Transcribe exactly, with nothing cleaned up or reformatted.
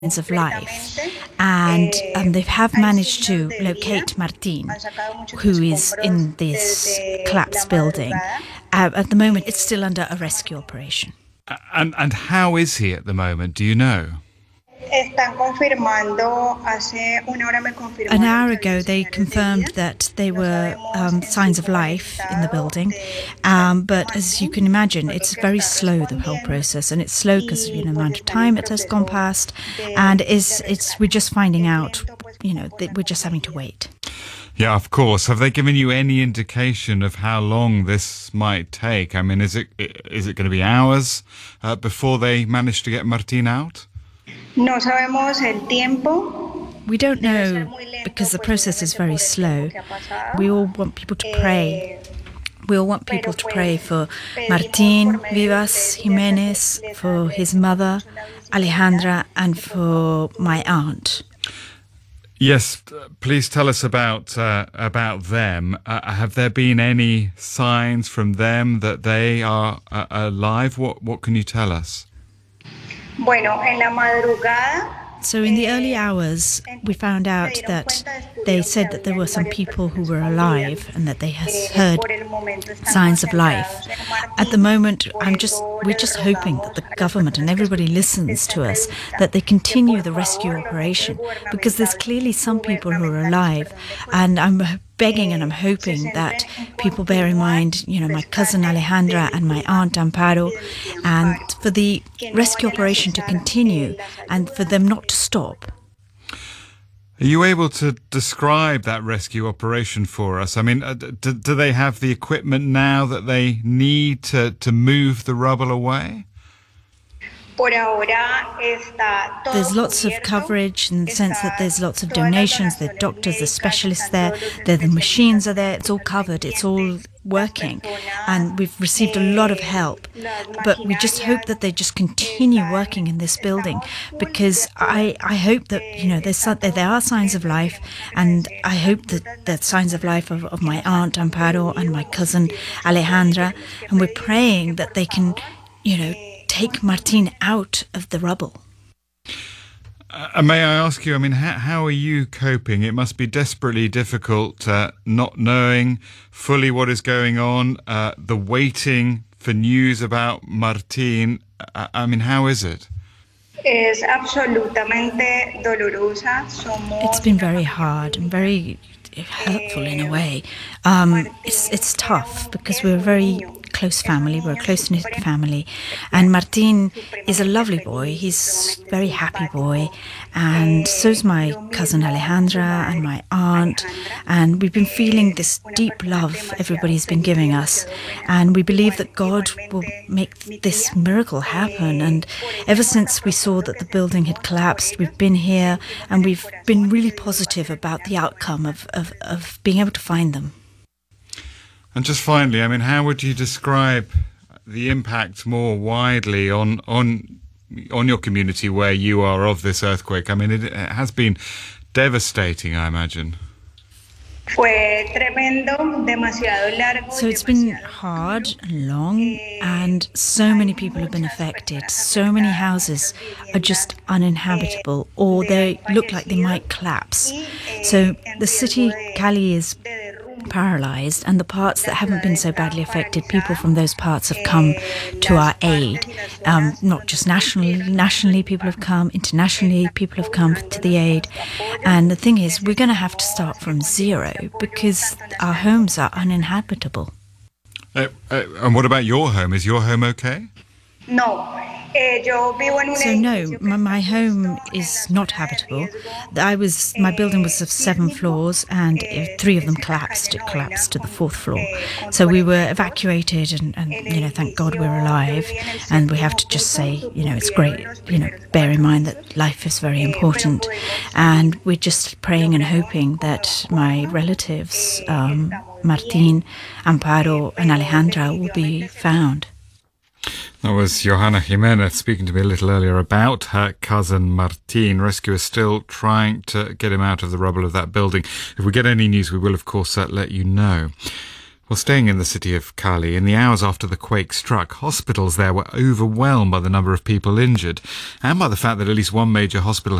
of life, and um, they have managed to locate Martin, who is in this collapsed building. Uh, at the moment, it's still under a rescue operation. Uh, and and how is he at the moment? Do you know? An hour ago, they confirmed that there were um, signs of life in the building, um, but as you can imagine, it's very slow, the whole process, and it's slow because of the amount of time it has gone past, and is it's we're just finding out, you know, that we're just having to wait. Yeah, of course. Have they given you any indication of how long this might take? I mean, is it is it going to be hours uh, before they manage to get Martin out? No sabemos el tiempo. We don't know because the process is very slow. We all want people to pray. We all want people to pray for Martin Vivas Jimenez, for his mother, Alejandra, and for my aunt. Yes, please tell us about uh, about them. Uh, have there been any signs from them that they are uh, alive? What what can you tell us? Bueno, en la madrugada. So in the early hours, we found out that they said that there were some people who were alive and that they had heard signs of life. At the moment, I'm just we're just hoping that the government and everybody listens to us, that they continue the rescue operation, because there's clearly some people who are alive, and I'm begging and I'm hoping that people bear in mind, you know, my cousin Alejandra and my aunt Amparo, and for the rescue operation to continue and for them not to stop. Are you able to describe that rescue operation for us? I mean, do, do they have the equipment now that they need to, to move the rubble away? There's lots of coverage in the sense that there's lots of donations, there are doctors, there's specialists there, there the machines are there, it's all covered, it's all working, and we've received a lot of help. But we just hope that they just continue working in this building, because I, I hope that, you know, there's there are signs of life, and I hope that there's signs of life of, of my aunt Amparo and my cousin Alejandra, and we're praying that they can, you know, take Martin out of the rubble. Uh, may I ask you, I mean, how, how are you coping? It must be desperately difficult uh, not knowing fully what is going on, uh, the waiting for news about Martin. Uh, I mean, how is it? It's been very hard and very hurtful in a way. Um, it's, it's tough because we're a very close family, we're a close-knit family, and Martin is a lovely boy, he's a very happy boy, and so's my cousin Alejandra and my aunt, and we've been feeling this deep love everybody's been giving us, and we believe that God will make this miracle happen. And ever since we saw that the building had collapsed, we've been here and we've been really positive about the outcome of, of, of being able to find them. And just finally, I mean, how would you describe the impact more widely on on on your community where you are of this earthquake? I mean, it, it has been devastating, I imagine. So it's been hard and long, and so many people have been affected. So many houses are just uninhabitable, or they look like they might collapse. So the city, Cali, is paralysed, and the parts that haven't been so badly affected, people from those parts have come to our aid. Um, not just nationally, nationally people have come, internationally people have come to the aid. And the thing is, we're going to have to start from zero because our homes are uninhabitable. Uh, uh, and what about your home? Is your home okay? No. So no, my, my home is not habitable. I was my building was of seven floors, and three of them collapsed. It collapsed to the fourth floor. So we were evacuated, and, and you know, thank God we're alive. And we have to just say, you know, it's great. You know, bear in mind that life is very important, and we're just praying and hoping that my relatives, um, Martin, Amparo, and Alejandra, will be found. That was Johanna Jimenez speaking to me a little earlier about her cousin Martin. Rescuers still trying to get him out of the rubble of that building. If we get any news, we will, of course, uh, let you know. Well, staying in the city of Cali, in the hours after the quake struck, hospitals there were overwhelmed by the number of people injured and by the fact that at least one major hospital